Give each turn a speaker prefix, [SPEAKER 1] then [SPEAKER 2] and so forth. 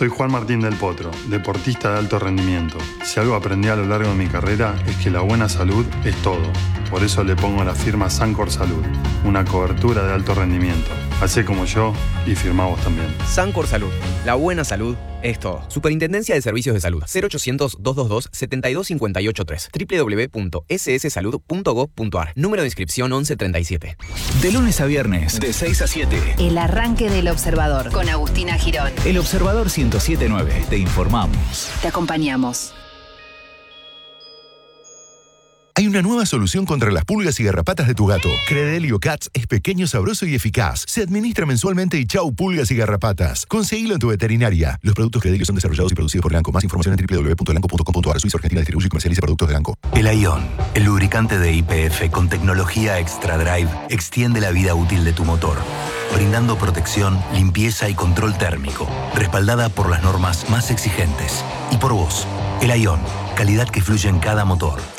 [SPEAKER 1] Soy Juan Martín del Potro, deportista de alto rendimiento. Si algo aprendí a lo largo de mi carrera es que la buena salud es todo. Por eso le pongo la firma Sancor Salud, una cobertura de alto rendimiento. Hacé como yo y firmá vos también.
[SPEAKER 2] Sancor Salud, la buena salud es todo. Superintendencia de Servicios de Salud, 0800-222-72583, www.sssalud.gov.ar, número de inscripción 1137.
[SPEAKER 3] De lunes a viernes, de 6 a 7.
[SPEAKER 4] El arranque del Observador, con Agustina Girón.
[SPEAKER 3] El Observador 107.9, te informamos.
[SPEAKER 4] Te acompañamos.
[SPEAKER 5] Hay una nueva solución contra las pulgas y garrapatas de tu gato. Credelio Cats es pequeño, sabroso y eficaz. Se administra mensualmente y chau pulgas y garrapatas. Conseguilo en tu veterinaria. Los productos Credelio son desarrollados y producidos por Elanco. Más información en www.elanco.com.ar. Suiza Argentina distribuye y comercializa productos de Elanco.
[SPEAKER 6] El Ion, el lubricante de YPF con tecnología Extra Drive, extiende la vida útil de tu motor, brindando protección, limpieza y control térmico, respaldada por las normas más exigentes. Y por vos, el Ion, calidad que fluye en cada motor.